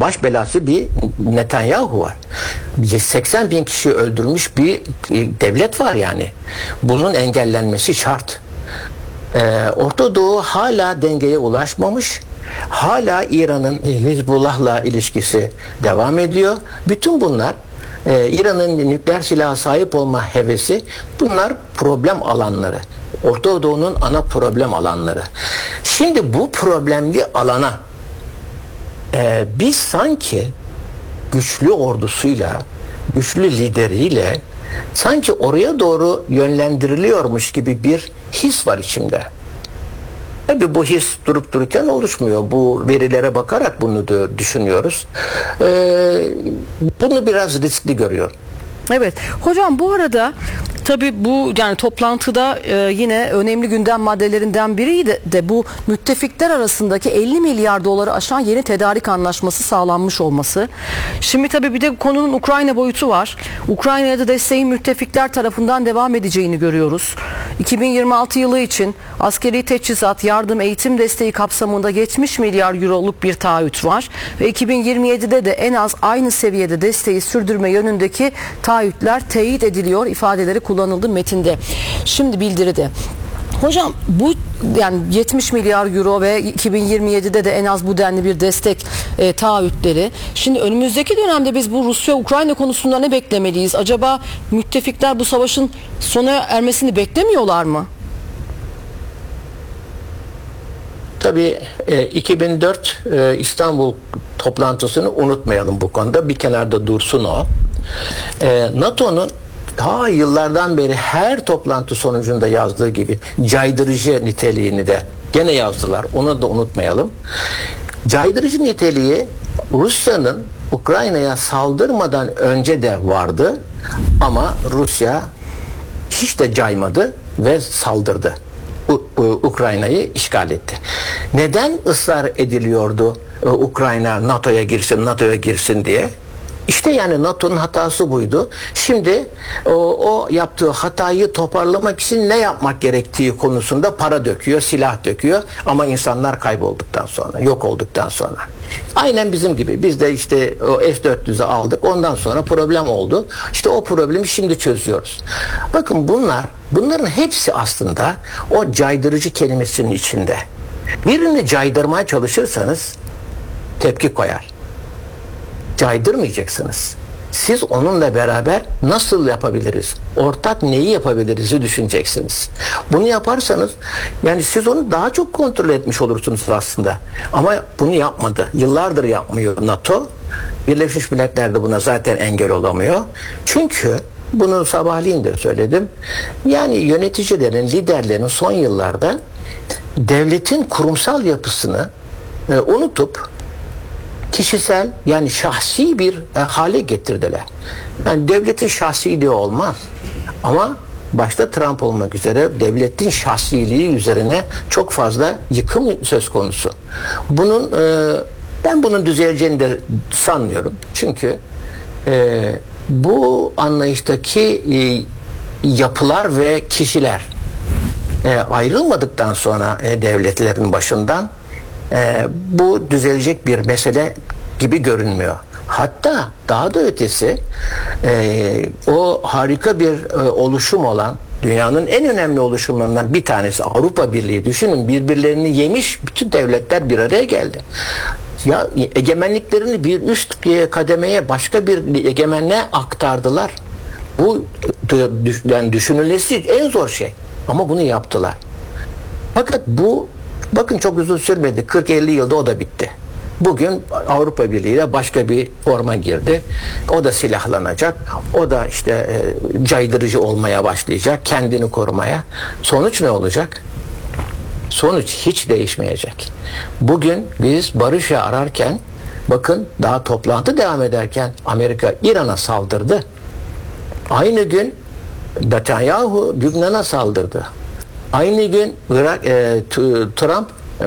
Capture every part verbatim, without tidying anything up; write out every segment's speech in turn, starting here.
baş belası bir Netanyahu var. seksen bin kişi öldürmüş bir devlet var yani. Bunun engellenmesi şart. Ee, Orta Doğu hala dengeye ulaşmamış. Hala İran'ın Hizbullah'la ilişkisi devam ediyor. Bütün bunlar e, İran'ın nükleer silaha sahip olma hevesi, bunlar problem alanları. Orta Doğu'nun ana problem alanları. Şimdi bu problemli alana e, biz sanki güçlü ordusuyla, güçlü lideriyle sanki oraya doğru yönlendiriliyormuş gibi bir his var içimde. Tabii bu his durup dururken oluşmuyor. Bu verilere bakarak bunu da düşünüyoruz. Ee, bunu biraz riskli görüyorum. Evet. Hocam bu arada tabii bu yani toplantıda e, yine önemli gündem maddelerinden biri de, de bu müttefikler arasındaki elli milyar doları aşan yeni tedarik anlaşması sağlanmış olması. Şimdi tabii bir de konunun Ukrayna boyutu var. Ukrayna'ya da desteğin müttefikler tarafından devam edeceğini görüyoruz. iki bin yirmi altı yılı için askeri teçhizat, yardım, eğitim desteği kapsamında yetmiş milyar euroluk bir taahhüt var. Ve iki bin yirmi yedide de en az aynı seviyede desteği sürdürme yönündeki taahhütler teyit ediliyor ifadeleri kullanıldı metinde. Şimdi bildiride. Hocam bu yani yetmiş milyar euro ve iki bin yirmi yedide de en az bu denli bir destek e, taahhütleri. Şimdi önümüzdeki dönemde biz bu Rusya-Ukrayna konusunda ne beklemeliyiz? Acaba müttefikler bu savaşın sona ermesini beklemiyorlar mı? Tabii e, iki bin dört e, İstanbul toplantısını unutmayalım bu konuda. Bir kenarda dursun o. E, NATO'nun ta yıllardan beri her toplantı sonucunda yazdığı gibi caydırıcı niteliğini de gene yazdılar. Onu da unutmayalım. Caydırıcı niteliği Rusya'nın Ukrayna'ya saldırmadan önce de vardı ama Rusya hiç de caymadı ve saldırdı. Ukrayna'yı işgal etti. Neden ısrar ediliyordu Ukrayna NATO'ya girsin, NATO'ya girsin diye? İşte yani NATO'nun hatası buydu. Şimdi o, o yaptığı hatayı toparlamak için ne yapmak gerektiği konusunda para döküyor, silah döküyor ama insanlar kaybolduktan sonra, yok olduktan sonra. Aynen bizim gibi. Biz de işte o S dört yüz'ü aldık. Ondan sonra problem oldu. İşte o problemi şimdi çözüyoruz. Bakın bunlar, bunların hepsi aslında o caydırıcı kelimesinin içinde. Birini caydırmaya çalışırsanız tepki koyar. Caydırmayacaksınız. Siz onunla beraber nasıl yapabiliriz? Ortak neyi yapabiliriz'i düşüneceksiniz. Bunu yaparsanız yani siz onu daha çok kontrol etmiş olursunuz aslında. Ama bunu yapmadı. Yıllardır yapmıyor NATO. Birleşmiş Milletler de buna zaten engel olamıyor. Çünkü bunu sabahleyin de söyledim. Yani yöneticilerin, liderlerin son yıllarda devletin kurumsal yapısını e, unutup kişisel yani şahsi bir e, hale getirdiler. Yani devletin şahsiliği olmaz. Ama başta Trump olmak üzere devletin şahsiliği üzerine çok fazla yıkım söz konusu. Bunun e, ben bunun düzeleceğini de sanmıyorum. Çünkü e, bu anlayıştaki e, yapılar ve kişiler e, ayrılmadıktan sonra e, devletlerin başından Ee, bu düzelecek bir mesele gibi görünmüyor. Hatta daha da ötesi e, o harika bir e, oluşum olan dünyanın en önemli oluşumlarından bir tanesi Avrupa Birliği. Düşünün, birbirlerini yemiş bütün devletler bir araya geldi. Ya egemenliklerini bir üst kademeye, başka bir egemenliğe aktardılar. Bu yani düşünülmesi en zor şey. Ama bunu yaptılar. Fakat bu bakın çok uzun sürmedi. kırk elli yılda o da bitti. Bugün Avrupa Birliği ile başka bir forma girdi. O da silahlanacak. O da işte e, caydırıcı olmaya başlayacak. Kendini korumaya. Sonuç ne olacak? Sonuç hiç değişmeyecek. Bugün biz barışı ararken bakın daha toplantı devam ederken Amerika İran'a saldırdı. Aynı gün Netanyahu Lübnan'a saldırdı. Aynı gün Irak, e, Trump, e,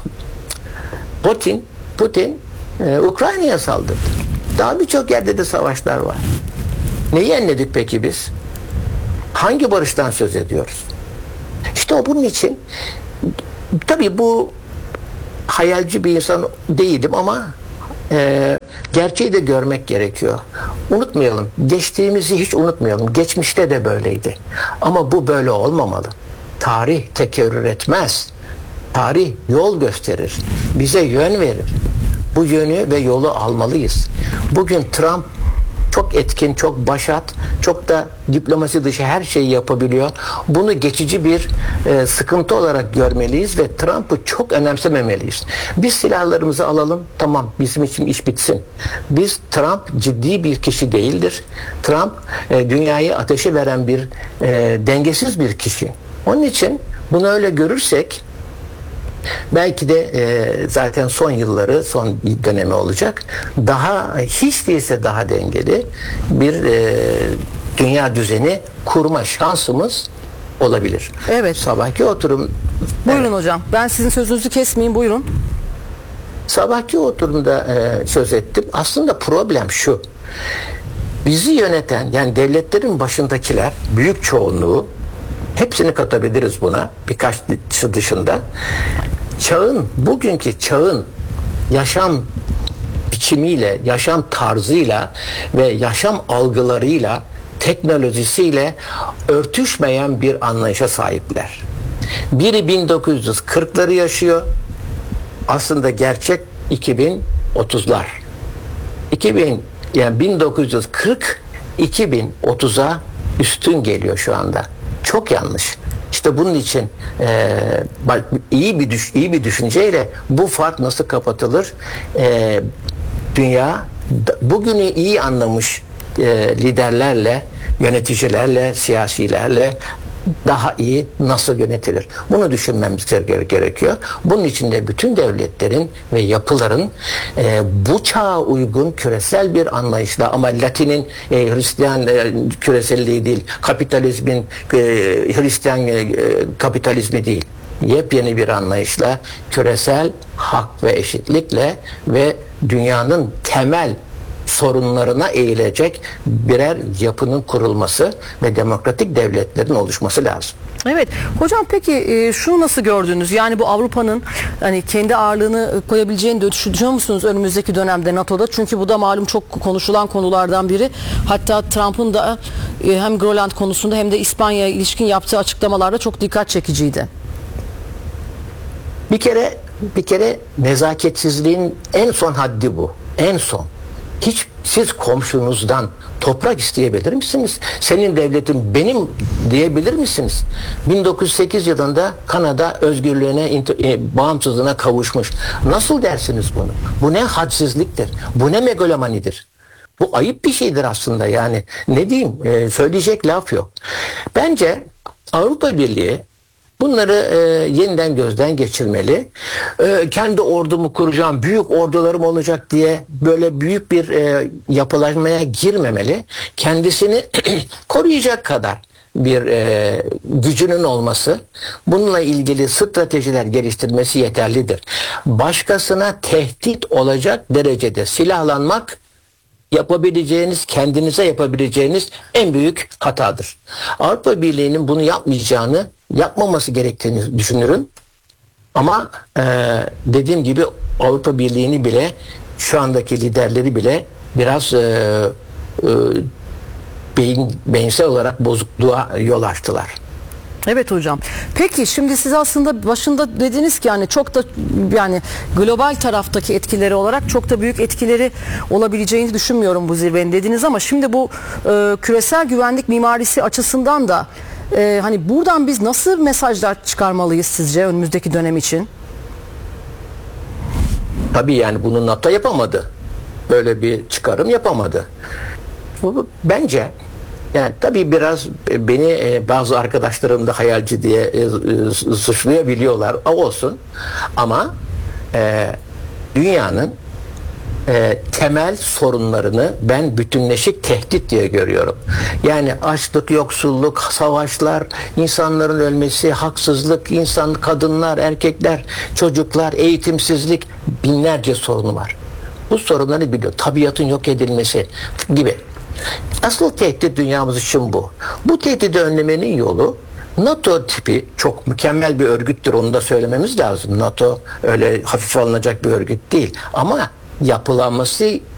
Putin, Putin e, Ukrayna'ya saldırdı. Daha birçok yerde de savaşlar var. Neyi enledik peki biz? Hangi barıştan söz ediyoruz? İşte o bunun için tabii bu hayalci bir insan değilim ama e, Gerçeği de görmek gerekiyor. Unutmayalım. Geçtiğimizi hiç unutmayalım. Geçmişte de böyleydi. Ama bu böyle olmamalı. Tarih tekerrür etmez. Tarih yol gösterir. Bize yön verir. Bu yönü ve yolu almalıyız. Bugün Trump çok etkin, çok başat, çok da diplomasi dışı her şeyi yapabiliyor. Bunu geçici bir e, sıkıntı olarak görmeliyiz ve Trump'ı çok önemsememeliyiz. Biz silahlarımızı alalım, tamam, bizim için iş bitsin. Biz, Trump ciddi bir kişi değildir. Trump e, dünyayı ateşe veren bir e, dengesiz bir kişi. Onun için bunu öyle görürsek belki de e, zaten son yılları, son dönemi olacak. Daha, hiç değilse daha dengeli bir e, dünya düzeni kurma şansımız olabilir. Evet. Sabahki oturum... Buyurun evet. hocam. Ben sizin sözünüzü kesmeyeyim. Buyurun. Sabahki oturumda e, söz ettim. Aslında problem şu. Bizi yöneten, yani devletlerin başındakiler, büyük çoğunluğu, hepsini katabiliriz buna, birkaç dışında, çağın, bugünkü çağın yaşam biçimiyle, yaşam tarzıyla ve yaşam algılarıyla, teknolojisiyle örtüşmeyen bir anlayışa sahipler. Biri bin dokuz yüz kırkları yaşıyor. Aslında gerçek iki bin otuzlar. iki bin, yani bin dokuz yüz kırk iki bin otuza üstün geliyor şu anda. Çok yanlış. İşte bunun için e, iyi bir düş, iyi bir düşünceyle bu fark nasıl kapatılır? E, dünya bugünü iyi anlamış e, liderlerle, yöneticilerle, siyasilerle daha iyi nasıl yönetilir? Bunu düşünmemiz gerekiyor. Bunun için de bütün devletlerin ve yapıların e, bu çağa uygun küresel bir anlayışla, ama Latin'in e, Hristiyan e, küreselliği değil, kapitalizmin e, Hristiyan e, kapitalizmi değil, yepyeni bir anlayışla, küresel hak ve eşitlikle ve dünyanın temel sorunlarına eğilecek birer yapının kurulması ve demokratik devletlerin oluşması lazım. Evet. Hocam peki e, şunu nasıl gördünüz? Yani bu Avrupa'nın hani kendi ağırlığını koyabileceğini de düşünüyor musunuz önümüzdeki dönemde NATO'da? Çünkü bu da malum çok konuşulan konulardan biri. Hatta Trump'ın da e, hem Grönland konusunda hem de İspanya'ya ilişkin yaptığı açıklamalarda çok dikkat çekiciydi. Bir kere bir kere nezaketsizliğin en son haddi bu. En son. Hiç siz komşunuzdan toprak isteyebilir misiniz? Senin devletin benim diyebilir misiniz? bin dokuz yüz sekiz yılında Kanada özgürlüğüne, e, bağımsızlığına kavuşmuş. Nasıl dersiniz bunu? Bu ne hadsizliktir? Bu ne megalomanidir? Bu ayıp bir şeydir aslında, yani. Ne diyeyim? E, söyleyecek laf yok. Bence Avrupa Birliği bunları e, yeniden gözden geçirmeli. E, kendi ordumu kuracağım, büyük ordularım olacak diye böyle büyük bir e, yapılanmaya girmemeli. Kendisini koruyacak kadar bir e, gücünün olması, bununla ilgili stratejiler geliştirmesi yeterlidir. Başkasına tehdit olacak derecede silahlanmak, yapabileceğiniz, kendinize yapabileceğiniz en büyük hatadır. Avrupa Birliği'nin bunu yapmayacağını, yapmaması gerektiğini düşünürüm. Ama e, dediğim gibi Avrupa Birliği'ni bile, şu andaki liderleri bile biraz e, e, beyin, beyinsel olarak bozukluğa yol açtılar. Evet hocam. Peki şimdi siz aslında başında dediniz ki yani çok da, yani global taraftaki etkileri olarak çok da büyük etkileri olabileceğini düşünmüyorum bu zirvenin dediniz, ama şimdi bu e, küresel güvenlik mimarisi açısından da e, hani buradan biz nasıl mesajlar çıkarmalıyız sizce önümüzdeki dönem için? Tabii yani bunu NATO yapamadı. Böyle bir çıkarım yapamadı. Bu bence, yani tabii biraz beni bazı arkadaşlarım da hayalci diye e, e, suçlayabiliyorlar. O olsun. Ama e, dünyanın e, temel sorunlarını ben bütünleşik tehdit diye görüyorum. Yani açlık, yoksulluk, savaşlar, insanların ölmesi, haksızlık, insan, kadınlar, erkekler, çocuklar, eğitimsizlik, binlerce sorunu var. Bu sorunları biliyor. Tabiatın yok edilmesi gibi. Asıl tehdit dünyamız için bu. Bu tehdidi önlemenin yolu, NATO tipi çok mükemmel bir örgüttür, onu da söylememiz lazım. NATO öyle hafife alınacak bir örgüt değil. Ama yapılanması